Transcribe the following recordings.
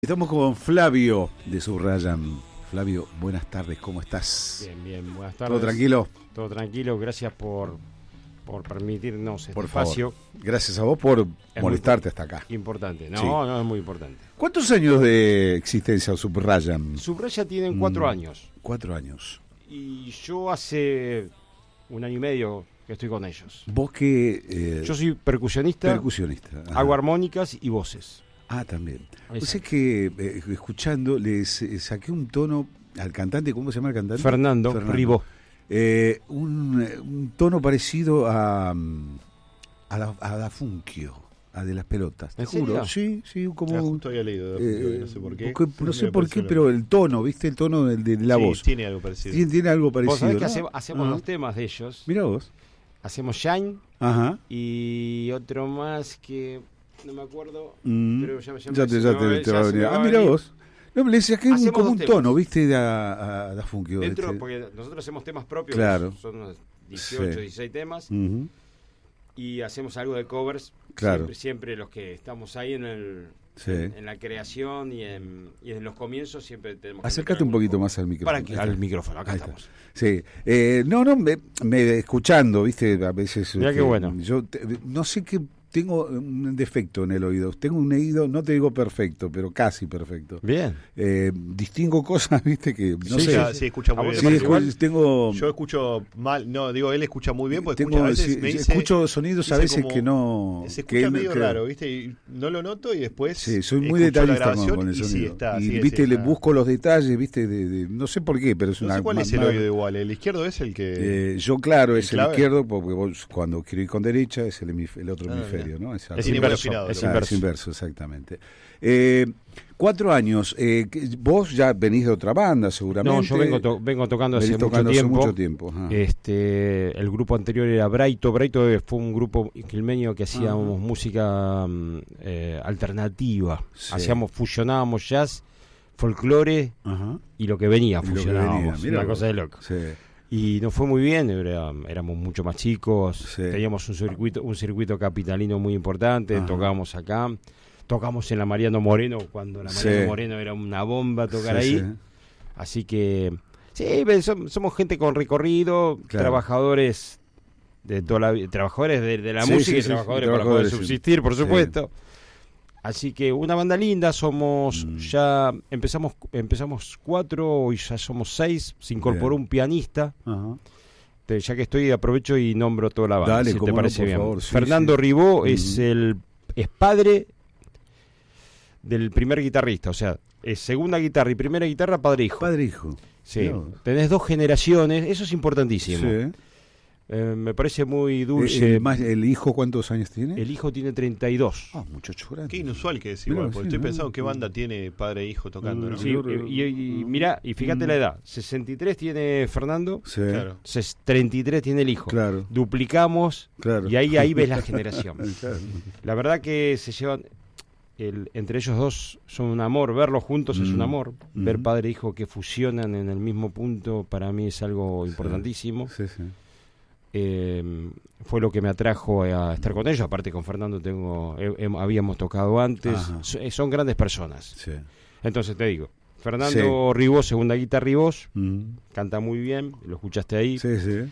Estamos con Flavio de Subrayan. Flavio, buenas tardes, ¿cómo estás? Bien, buenas tardes. ¿Todo tranquilo? Todo tranquilo, gracias por permitirnos este Por espacio. favor. Gracias a vos por molestarte hasta acá. Importante, Sí. no, es muy importante. ¿Cuántos años de existencia Subrayan? Subraya tienen 4 años 4 años. y yo hace 1 año y medio que estoy con ellos. ¿Vos qué? Yo soy percusionista, Percusionista. Ajá. hago armónicas y voces. Ah, también. O sea Exacto. que escuchando les saqué un tono al cantante, ¿cómo se llama el cantante? Fernando Ribó. Un tono parecido a Da Funkio, a de las pelotas. ¿Te ¿En juro? serio? Sí, como Justo había leído, no sé por qué. no sé por qué, pero el tono, ¿viste? El tono de la voz. Tiene algo parecido. Tiene algo Vos parecido. sabés que ¿no? hacemos Ajá. los temas de ellos. Mirá vos. Hacemos Shine Ajá. y otro más que no me acuerdo. Pero ya te va a venir. Ah, mirá vos. No, me decías que es Hacemos como dos un temas. tono, ¿viste? A Da Funkio. Dentro, porque nosotros hacemos temas propios, Claro. son unos 18, Sí. 16 temas, Ujú. y hacemos algo de covers, Claro. siempre los que estamos ahí Sí. en la creación y en los comienzos siempre tenemos que Acércate meter un poquito algún más al micrófono. Para que, Ahí al está. micrófono, acá Ahí está. estamos. Sí, me escuchando, viste, a veces. Mirá qué bueno. Yo no sé qué tengo un defecto en el oído. Tengo un oído, no te digo perfecto, pero casi perfecto. Bien. Distingo cosas, viste, que no Sí, sé. Sí, escucha muy ¿A vos bien. te parece igual? Tengo. Yo escucho mal, no, digo, él escucha muy bien, porque tengo escucha, a veces sí, me dice, escucho sonidos a dice veces como- que no. se que escucha medio que- raro, ¿viste? Y no lo noto y después Sí, soy muy escucho la detallista grabación con el y sí sonido. está, y sí, viste, sí le está. busco los detalles, viste, no sé por qué, pero es No una. sé cuál es el mala- oído igual, el izquierdo es el que... Yo, claro, es el clave? izquierdo, porque vos cuando quiero ir con derecha es el otro Ah, hemisferio, ¿no? Es Es Tiene inverso, afinado, es ¿no? inverso. exactamente. 4 años, vos ya venís de otra banda, seguramente. No, yo vengo tocando hace Venís mucho tocando tiempo. hace mucho tiempo. Ajá. El grupo anterior era Braito. Braito fue un grupo quilmeño que hacíamos música alternativa. Sí. Fusionábamos jazz, folclore Ajá. y lo que venía Y lo que fusionábamos. venía, mirá Una vos. cosa de loco. Sí. Y nos fue muy bien, éramos mucho más chicos, Sí. teníamos un circuito capitalino muy importante, Ajá. tocábamos acá, tocamos en la Mariano Moreno, cuando la Mariano Sí. Moreno era una bomba tocar Sí, ahí. sí. Así que, sí, somos gente con recorrido, Claro. trabajadores de toda la vida, trabajadores de la Sí, música sí, y sí, trabajadores sí, para poder trabajadores, sí. subsistir, por Sí. supuesto. Así que una banda linda, somos ya empezamos 4 y ya somos 6, se incorporó Bien. un pianista. Ajá. Ya que estoy, aprovecho y nombro toda la banda, Dale, si cómo te no, parece por bien. favor, sí, Fernando sí. Ribó es padre del primer guitarrista, o sea, es segunda guitarra y primera guitarra, padre e hijo. Padre hijo. Sí. Mirá vos. Tenés 2 generaciones, eso es importantísimo. Sí. Me parece muy dulce. ¿El hijo cuántos años tiene? El hijo tiene 32. Ah, muchacho grande. Qué inusual que es Mirá, igual, sí, porque estoy ¿no? pensando qué banda tiene padre e hijo tocando, ¿no? Sí, y mira, y fíjate la edad, 63 tiene Fernando, Sí, Claro. 33 tiene el hijo. claro. Duplicamos Claro. y ahí ves la generación. Claro. La verdad que se llevan, entre ellos dos son un amor, verlos juntos es un amor, ver padre e hijo que fusionan en el mismo punto para mí es algo importantísimo. Sí, sí. Fue lo que me atrajo a estar con ellos, aparte con Fernando habíamos tocado antes, Ajá. son grandes personas. Sí. Entonces te digo, Fernando Ribó, segunda guitarra Ribós, Mm. canta muy bien, lo escuchaste ahí. Sí, sí.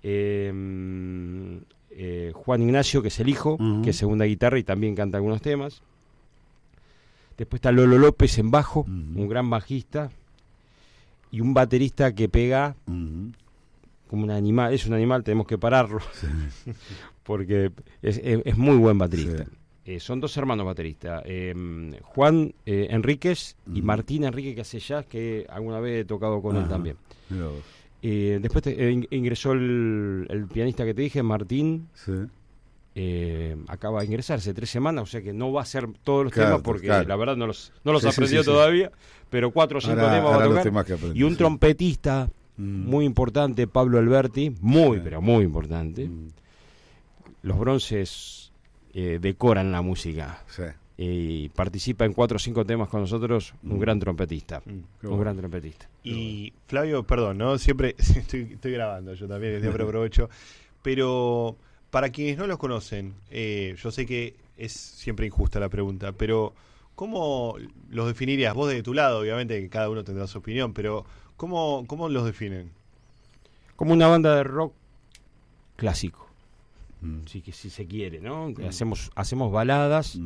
Juan Ignacio, que es el hijo, Ujú. que es segunda guitarra y también canta algunos temas. Después está Lolo López en bajo, Ujú. un gran bajista, y un baterista que pega Mm. como un animal, es un animal, tenemos que pararlo, porque es muy buen baterista. Son 2 hermanos bateristas, Juan Enríquez y Ujú. Martín Enrique, que hace jazz, que alguna vez he tocado con él Ajá. también. Mirá vos. Después ingresó el pianista que te dije, Martín, Sí. acaba de ingresarse 3 semanas, o sea que no va a hacer todos los Claro, temas porque claro. la verdad no los Sí, sí, aprendió sí, sí. todavía, pero 4 o 5 Ahora- temas va ahora a los tocar. temas que aprendí, Y un sí. trompetista muy importante, Pablo Alberti, muy Sí. pero muy importante. Mm. Los bronces decoran la música. Sí. Y participa en 4 o 5 temas con nosotros, un gran trompetista. Qué Un bueno. gran trompetista. Y Flavio, perdón, ¿no? Siempre estoy grabando, yo también, siempre aprovecho. Pero para quienes no los conocen, yo sé que es siempre injusta la pregunta, pero ¿cómo los definirías? Vos de tu lado, obviamente que cada uno tendrá su opinión, pero ¿cómo los definen? Como una banda de rock clásico. Sí, que si se quiere, ¿no? Hacemos baladas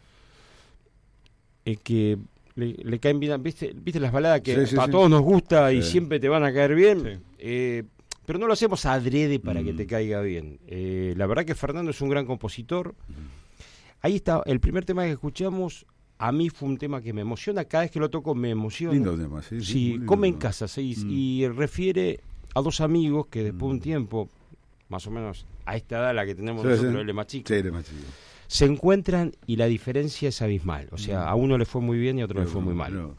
que le caen bien. ¿Viste las baladas que a todos nos gusta y siempre te van a caer bien? Sí. Pero no lo hacemos adrede para que te caiga bien. La verdad que Fernando es un gran compositor. Ahí está, el primer tema que escuchamos, a mí fue un tema que me emociona. Cada vez que lo toco me emociona. Lindo tema, sí. Sí, Come en Casa, y refiere a dos amigos que después de un tiempo, más o menos a esta edad la que tenemos nosotros, él es más chico, se encuentran y la diferencia es abismal. O sea, a uno le fue muy bien y a otro le fue muy mal.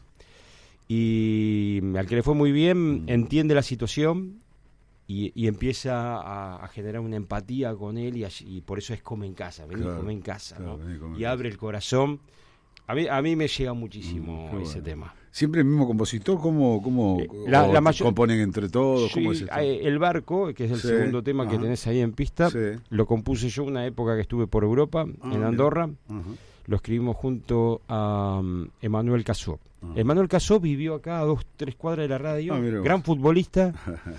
Y al que le fue muy bien entiende la situación y empieza a generar una empatía con él y por eso es Come en Casa, vení, come en casa, ¿no? Y abre el corazón. A mí me llega muchísimo ese tema. ¿Siempre el mismo compositor? ¿Cómo componen entre todos? Sí, ¿cómo es El Barco, que es el segundo tema que tenés ahí en pista, lo compuse yo una época que estuve por Europa, en Andorra. Lo escribimos junto a Emanuel Casó. Emanuel Casó vivió acá a 2-3 cuadras de la radio, gran futbolista.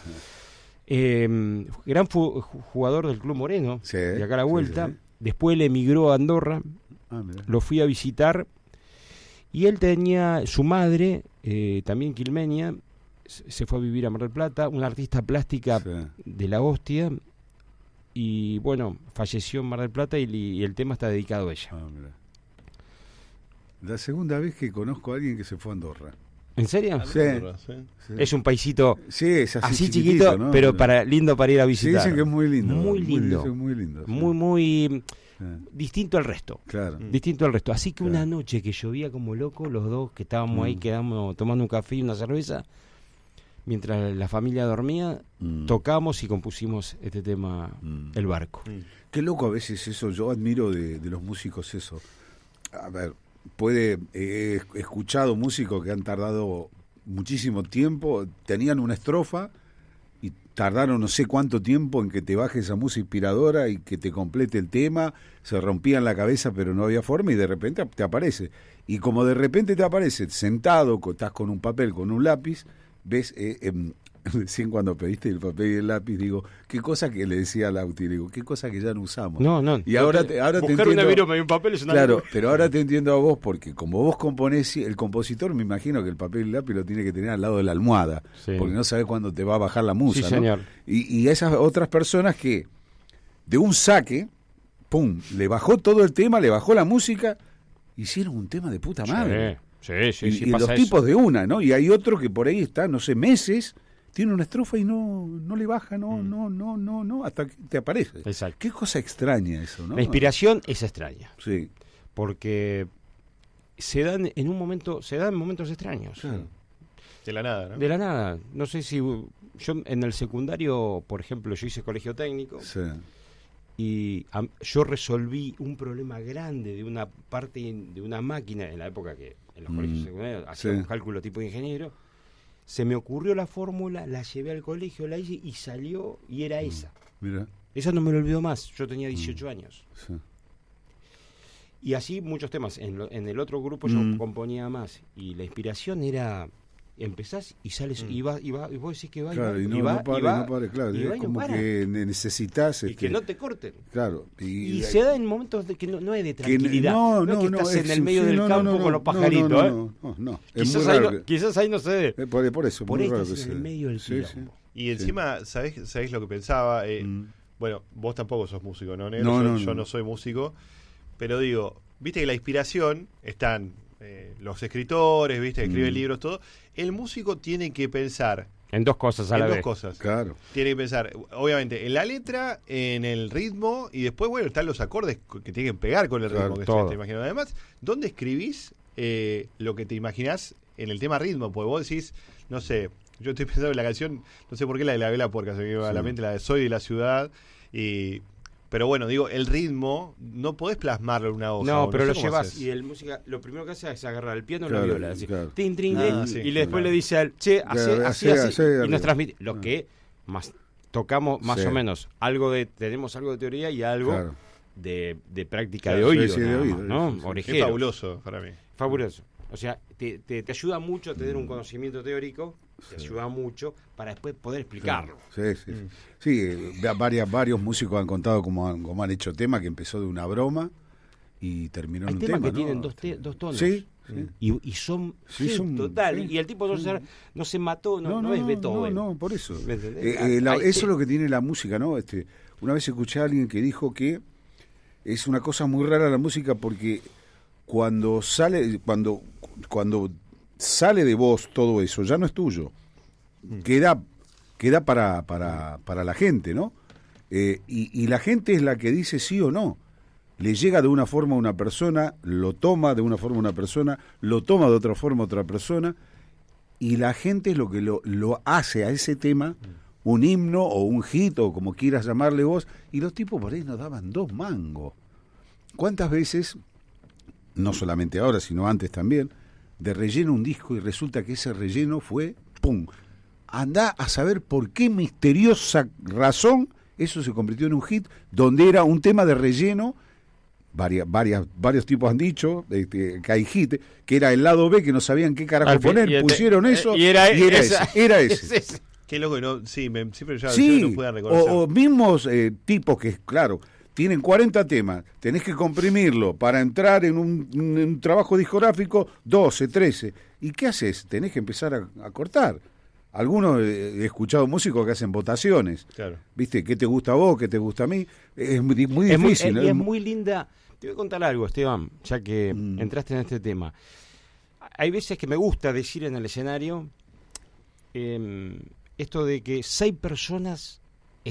Gran jugador del Club Moreno, de acá a la vuelta. Después él emigró a Andorra, lo fui a visitar y él tenía su madre, también quilmeña, se fue a vivir a Mar del Plata, una artista plástica de la hostia, y bueno, falleció en Mar del Plata y el tema está dedicado a ella. La segunda vez que conozco a alguien que se fue a Andorra. ¿En serio? Sí. Es un paisito es así chiquito, ¿no? pero lindo para ir a visitar. Sí, dicen que es muy lindo. Muy lindo. Muy lindo. Muy distinto al resto. Claro. Distinto al resto. Así que una noche que llovía como loco, los dos que estábamos ahí, quedamos tomando un café y una cerveza, mientras la familia dormía, tocamos y compusimos este tema, El Barco. Qué loco a veces eso, yo admiro de los músicos eso. A ver, he escuchado músicos que han tardado muchísimo tiempo, tenían una estrofa y tardaron no sé cuánto tiempo en que te baje esa música inspiradora y que te complete el tema, se rompían la cabeza pero no había forma y de repente te aparece. Y como de repente te aparece sentado, estás con un papel, con un lápiz, ves... Recién cuando pediste el papel y el lápiz, digo, qué cosa que le decía a Lauti, digo, qué cosa que ya no usamos. No. Y ahora te entiendo. Una viroma y un papel es una Claro, pero ahora te entiendo a vos, porque como vos componés, el compositor me imagino que el papel y el lápiz lo tiene que tener al lado de la almohada, porque no sabes cuándo te va a bajar la musa, sí, ¿no? Señor. Y esas otras personas que de un saque, pum, le bajó todo el tema, le bajó la música, hicieron un tema de puta madre. Sí, y pasa los eso. tipos de una, ¿no? Y hay otro que por ahí está, no sé, meses, tiene una estrofa y no le baja, no, hasta que te aparece. Exacto. Qué cosa extraña eso, ¿no? La inspiración es extraña. Sí. Porque se dan en momentos extraños. Claro. De la nada, ¿no? De la nada. No sé si yo en el secundario, por ejemplo, yo hice colegio técnico. Sí. Y yo resolví un problema grande de una parte de una máquina en la época que en los colegios secundarios hacía un cálculo tipo de ingeniero. Se me ocurrió la fórmula, la llevé al colegio, la hice y salió y era esa. Mira. Esa no me lo olvido más. Yo tenía 18 años. Sí. Y así muchos temas. En el otro grupo yo componía más. Y la inspiración era... Empezás y sales y vos decís que va claro, y no pare, claro. Y es como que necesitas... Y que no te corten. Claro. Y se da en momentos de que no es de tranquilidad. No, es que estás en el medio del campo con los pajaritos. No. Quizás ahí no se dé. Por eso. Por muy ahí raro estás en el medio del quilombo. Y encima, ¿sabés lo que pensaba? Bueno, vos tampoco sos músico, ¿no, Negro? Yo no soy músico. Pero digo, viste que la inspiración están los escritores, viste, que escriben libros, todo. El músico tiene que pensar en dos cosas a la vez. Claro. Tiene que pensar, obviamente, en la letra, en el ritmo, y después, bueno, están los acordes que tienen que pegar con el ritmo que te imaginas. Además, ¿dónde escribís lo que te imaginás en el tema ritmo? Porque vos decís, no sé, yo estoy pensando en la canción, no sé por qué la de la Vela Puerca, se me iba a la mente la de Soy de la Ciudad, pero bueno, digo, el ritmo no podés plasmarlo en una hoja. No, pero no lo llevas y el música lo primero que hace es agarrar el piano y la viola, así, tin, trin, y después le dice al che, así, y nos transmite lo que más tocamos más o menos tenemos algo de teoría y algo de práctica de oído, de oído, ¿no? Es fabuloso para mí. fabuloso. O sea, te ayuda mucho a tener un conocimiento teórico, te ayuda mucho para después poder explicarlo. Sí, varios músicos han contado cómo han hecho tema que empezó de una broma y terminó en un tema. Hay temas que tienen dos tonos. Sí. Y son total. Sí. Y el tipo no se mató, no es Beethoven. No, por eso. Eso es lo que tiene la música, ¿no? Una vez escuché a alguien que dijo que es una cosa muy rara la música porque cuando sale de vos todo eso, ya no es tuyo. Queda para la gente, ¿no? Y la gente es la que dice sí o no. Le llega de una forma a una persona, lo toma de una forma una persona, lo toma de otra forma otra persona, y la gente es lo que lo hace a ese tema un himno o un hit o como quieras llamarle vos, y los tipos por ahí nos daban 2 mangos. ¿Cuántas veces, no solamente ahora, sino antes también, de relleno un disco y resulta que ese relleno fue ¡pum! Andá a saber por qué misteriosa razón eso se convirtió en un hit, donde era un tema de relleno. Varios tipos han dicho que hay hit, que era el lado B, que no sabían qué carajo poner, pusieron eso y era ese. Qué loco, ¿no? Siempre yo no puedo reconocer. O mismos tipos que, claro, tienen 40 temas, tenés que comprimirlo para entrar en un trabajo discográfico, 12, 13. ¿Y qué haces? Tenés que empezar a cortar. Algunos he escuchado músicos que hacen votaciones. Claro. ¿Viste? ¿Qué te gusta a vos? ¿Qué te gusta a mí? Es muy difícil. Es muy linda. Te voy a contar algo, Esteban, ya que entraste en este tema. Hay veces que me gusta decir en el escenario esto de que 6 personas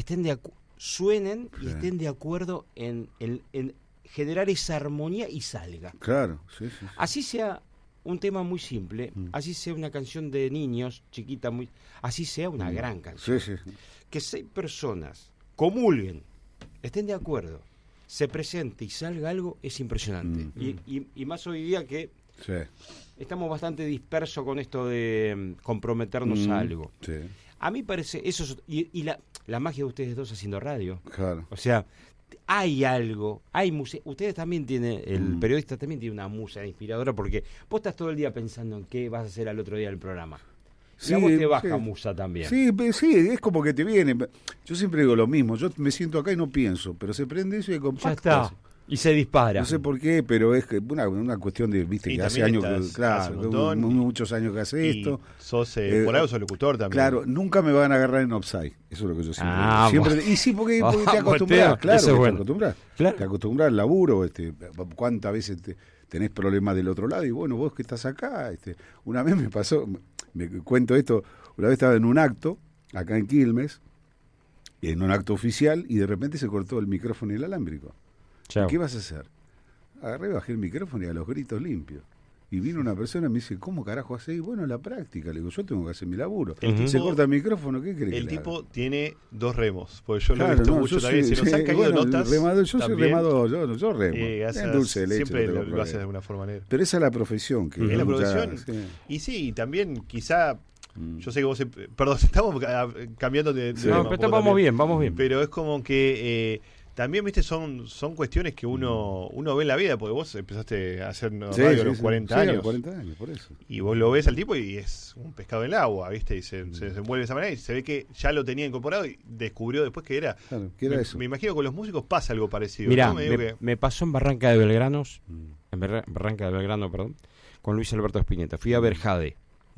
suenen y estén de acuerdo en generar esa armonía y salga. Claro, sí. Así sea un tema muy simple, así sea una canción de niños, chiquita, así sea una gran canción. Sí. Que 6 personas comulguen, estén de acuerdo, se presente y salga algo, es impresionante. Y más hoy día que estamos bastante dispersos con esto de comprometernos a algo. Sí. A mí parece, eso y la magia de ustedes dos haciendo radio. Claro. O sea, hay algo, hay música. Ustedes también tienen, el periodista también tiene una musa inspiradora porque vos estás todo el día pensando en qué vas a hacer al otro día del programa. Y a vos te baja musa también. Sí, es como que te viene. Yo siempre digo lo mismo, yo me siento acá y no pienso, pero se prende eso y ya está. Y se dispara. No sé por qué, pero es que una cuestión de, viste, que hace años, muchos años que hace esto. Sos, por algo sos locutor también. Claro, nunca me van a agarrar en offside. Eso es lo que yo siempre digo. Y sí, porque te acostumbras, te acostumbras al laburo. ¿Cuántas veces tenés problemas del otro lado? Y bueno, vos que estás acá. Una vez me pasó, me cuento esto, una vez estaba en un acto, acá en Quilmes, en un acto oficial, y de repente se cortó el micrófono inalámbrico. ¿Qué vas a hacer? Agarré, bajé el micrófono y a los gritos limpios. Y vino una persona y me dice, ¿cómo carajo hace? Y bueno, la práctica. Le digo, yo tengo que hacer mi laburo. Se corta el micrófono, ¿qué crees? El tipo tiene 2 remos, porque yo lo he visto mucho también. Se nos han caído notas. Yo soy remador, yo remo. Es dulce de leche. Siempre lo haces de alguna forma negra. Pero esa es la profesión. Es la profesión. Y sí, también quizá... Yo sé que vos... Perdón, estamos cambiando de no, pero vamos bien. Pero es como que... también, viste, son cuestiones que uno ve en la vida, porque vos empezaste a hacer radio a los 40 años. A los 40 años, por eso. Y vos lo ves al tipo y es un pescado en el agua, viste, y se desenvuelve de esa manera y se ve que ya lo tenía incorporado y descubrió después que era. Claro, ¿qué era eso? Me imagino que con los músicos pasa algo parecido. Mirá, ¿no? me pasó en Barranca de Belgrano, perdón, con Luis Alberto Spinetta. Fui a ver Jade,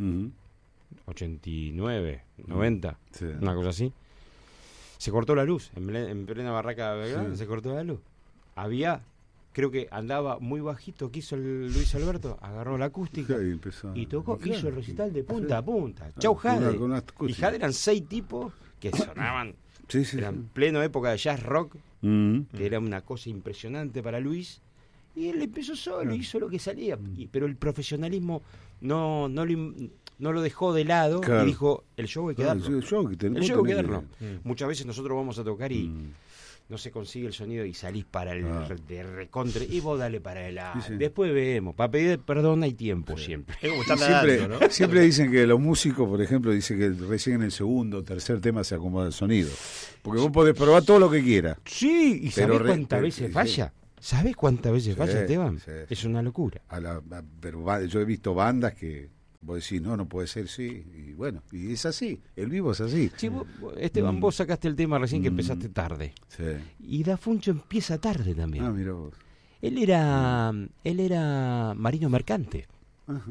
89, 90, una cosa así. Se cortó la luz, en plena Barranca de Belgrano, se cortó la luz. Creo que andaba muy bajito, que hizo el Luis Alberto, agarró la acústica y tocó, hizo el recital de punta a punta. Chau Jade. Y Jade eran 6 tipos que sonaban, eran pleno época de jazz rock, que era una cosa impresionante para Luis. Y él empezó solo, hizo lo que salía. Pero el profesionalismo no lo dejó de lado y dijo, el show hay que darlo. El show hay que darlo. Muchas veces nosotros vamos a tocar y no se consigue el sonido y salís para el de recontre y vos dale para el lado. Después vemos. Para pedir perdón hay tiempo siempre. Es como nadando, ¿no? Siempre dicen que los músicos, por ejemplo, dicen que recién en el segundo o tercer tema se acomoda el sonido. Porque vos podés probar todo lo que quieras. Sí, y ¿sabés cuántas veces falla? ¿Sabés cuántas veces falla Esteban? Sí. Es una locura. Pero yo he visto bandas que vos decís, no puede ser, sí. Y bueno, y es así. El vivo es así. Sí, Esteban, vos sacaste el tema recién que empezaste tarde. Sí. Y Da Funcho empieza tarde también. Mira vos. Él era marino mercante. Ajá.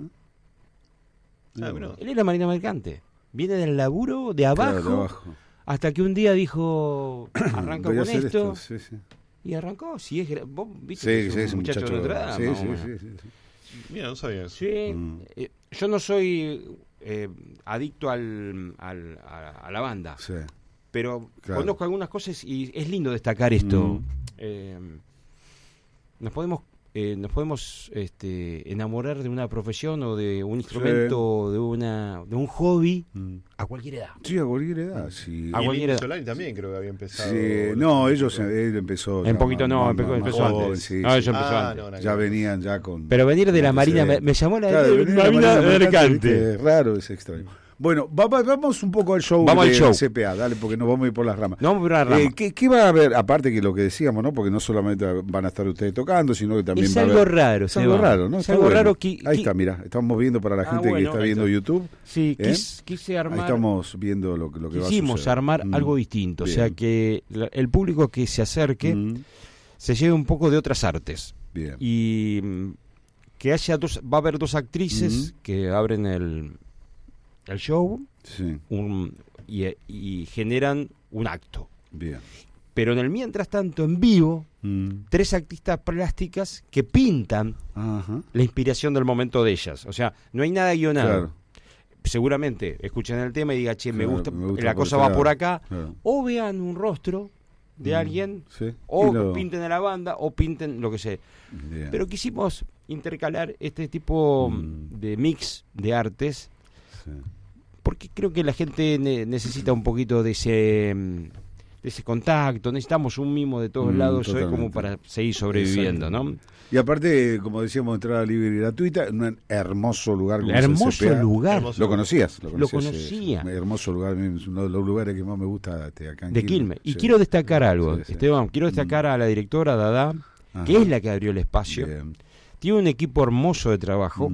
Él era marino mercante. Viene del laburo de abajo, claro, de abajo. Hasta que un día dijo, arranca con esto. Sí. Y arrancó. Vos viste que es un muchacho de Notre Dame. Sí. Mira, no sabía eso. Sí, yo no soy adicto a la banda, pero conozco algunas cosas y es lindo destacar esto. Nos podemos enamorar de una profesión o de un instrumento, de un hobby a cualquier edad. Sí, a cualquier edad. Sí. A cualquier edad. Solari también creo que había empezado. Sí, él empezó. En poquito empezó antes. Sí, ellos empezó antes. Ya venían ya con. Pero venir de la Marina me llamó la Marina mercante. Raro, es extraño. Bueno, vamos un poco al show CPA, dale, porque nos vamos a ir por las ramas. No vamos por las ramas. ¿Qué va a haber? Aparte que lo que decíamos, ¿no? Porque no solamente van a estar ustedes tocando, sino que también es va a haber... algo raro. Es algo raro, ¿no? Es algo raro que... Ahí está, mira, estamos viendo para la gente que está viendo YouTube. Sí, quise armar... Ahí estamos viendo lo que va a suceder. Quisimos armar algo distinto, o sea, que el público que se acerque se lleve un poco de otras artes. Bien. Y que va a haber dos actrices que abren el show y generan un acto. Bien. Pero en el mientras tanto, en vivo, 3 artistas plásticas que pintan la inspiración del momento de ellas. O sea, no hay nada guionado. Claro. Seguramente escuchen el tema y digan, me gusta la cosa va por acá. Claro. O vean un rostro de alguien, o pinten a la banda, o pinten lo que sea. Bien. Pero quisimos intercalar este tipo de mix de artes, porque creo que la gente necesita un poquito de ese contacto, necesitamos un mimo de todos lados hoy como para seguir sobreviviendo. Exacto. ¿No? Y aparte, como decíamos, entrada libre y gratuita, un hermoso lugar como hermoso el CPA. Lugar. ¿Lo conocías? Lo conocía. Un hermoso lugar, es uno de los lugares que más me gusta acá en Quilmes. Y quiero destacar algo, Esteban, quiero destacar a la directora Dada, que es la que abrió el espacio. Bien. Tiene un equipo hermoso de trabajo.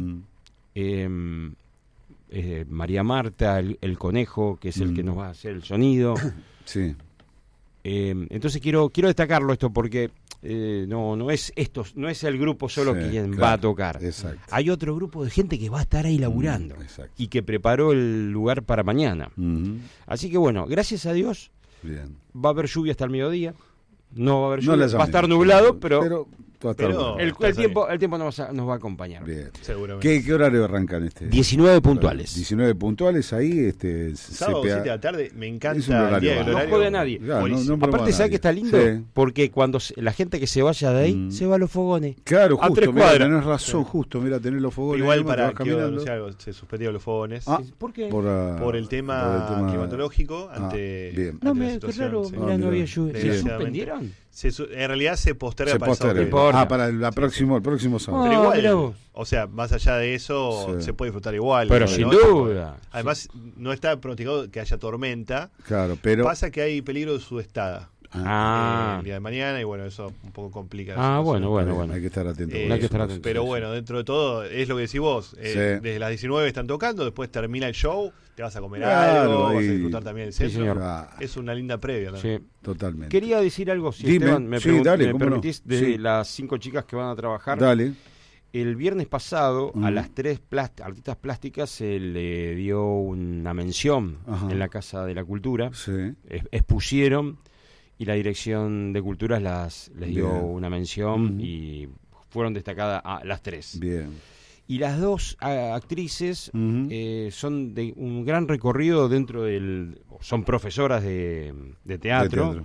María Marta, el conejo, que es el que nos va a hacer el sonido. Sí. Entonces quiero destacarlo esto porque no es el grupo solo quien va a tocar. Exacto. Hay otro grupo de gente que va a estar ahí laburando y que preparó el lugar para mañana. Así que bueno, gracias a Dios. Bien. Va a haber lluvia hasta el mediodía. No va a haber lluvia, va a estar nublado, pero el tiempo nos va a acompañar. Bien. Seguramente. ¿Qué horario arrancan 19 puntuales. 19 puntuales ahí, sábado, CPA. 7 de la tarde, me encanta es un horario, el horario. No jode a nadie. Aparte, ¿sabes que está lindo? Porque cuando la gente que se vaya de ahí, se va a los fogones. Claro, a justo, mira, tenés razón, justo, mira, tenés los fogones. Igual quiero anunciar algo, se suspendieron los fogones. ¿Por qué? Por el tema climatológico. Bien. No, qué raro, mira, no había lluvia. ¿Se suspendieron? En realidad se posterga para el sábado. Para el próximo sábado. Pero igual, o sea, más allá de eso, se puede disfrutar igual. Pero sin duda. Además, no está pronosticado que haya tormenta. Claro, pero... Pasa que hay peligro de sudestada. El día de mañana, y bueno, eso un poco complica. Bueno. Hay que estar atento. Pero bueno, dentro de todo, es lo que decís vos. Desde las 19 están tocando, después termina el show, te vas a comer algo, vas a disfrutar también el centro. Es una linda previa también. Sí, totalmente. Quería decir algo, si Dime. Esteban me permitís, de las 5 chicas que van a trabajar. Dale. El viernes pasado a las 3 artistas plásticas se le dio una mención en la Casa de la Cultura. Expusieron y la Dirección de Culturas les dio una mención y fueron destacadas a las 3. Bien. Y las 2 actrices son de un gran recorrido dentro son profesoras de teatro.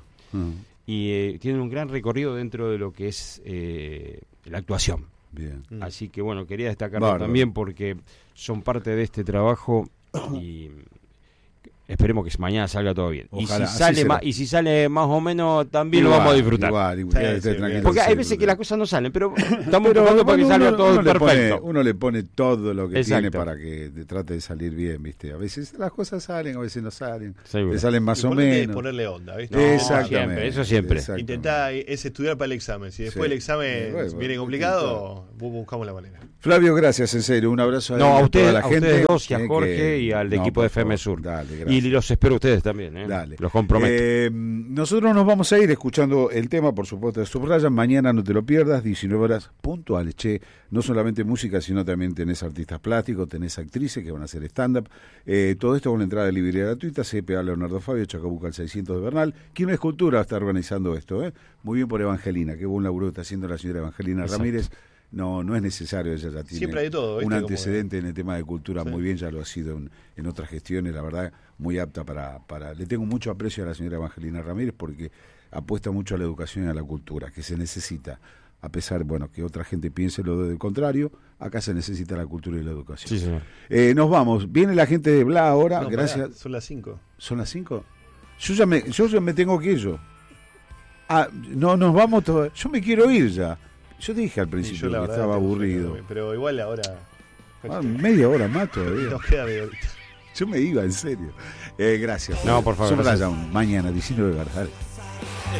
Y tienen un gran recorrido dentro de lo que es la actuación. Bien. Así que bueno, quería destacarlo también porque son parte de este trabajo y esperemos que mañana salga todo bien. Ojalá, y si sale más o menos, también igual, lo vamos a disfrutar. Igual, porque hay veces que las cosas no salen, pero estamos trabajando para que salga todo perfecto. Uno le pone todo lo que tiene para que trate de salir bien, ¿viste? A veces las cosas salen, a veces no salen. Le salen más o menos. Ponerle onda, ¿viste? No, exactamente. Eso siempre. Intentá estudiar para el examen. Si después el examen viene complicado, buscamos la manera. Flavio, gracias, en serio. Un abrazo a toda la gente. A ustedes dos y a Jorge y al equipo de FM Sur. Dale, y los espero a ustedes también, Dale. Los comprometo. Nosotros nos vamos a ir escuchando el tema, por supuesto, de Subraya. Mañana no te lo pierdas, 19 horas puntuales. No solamente música, sino también tenés artistas plásticos, tenés actrices que van a hacer stand-up. Todo esto con la entrada libre y gratuita. CPA Leonardo Fabio, Chacabuca al 600 de Bernal. Quilmes Cultura está organizando esto. Muy bien por Evangelina. Qué buen laburo está haciendo la señora Evangelina Ramírez. No es necesario, ella ya tiene siempre hay todo, un antecedente en el tema de cultura muy bien, ya lo ha sido en otras gestiones, la verdad, muy apta para... Le tengo mucho aprecio a la señora Evangelina Ramírez porque apuesta mucho a la educación y a la cultura, que se necesita, a pesar, que otra gente piense lo del contrario, acá se necesita la cultura y la educación. Sí, señor. Nos vamos, viene la gente de Bla ahora, gracias. Pará, son las 5. ¿Son las 5? Yo ya me tengo que ir yo. No, nos vamos todos, yo me quiero ir ya. Yo dije al principio que estaba aburrido. Pero igual ahora... media hora más todavía. Nos queda media horita. Yo me iba, en serio. Gracias. No, por favor. Subraya mañana, 19 horas.